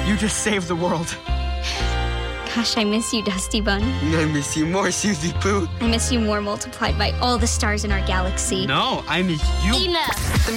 You just saved the world. Gosh, I miss you, Dusty Bun. I miss you more, Susie Pooh. I miss you more multiplied by all the stars in our galaxy. No, I miss you. Enough!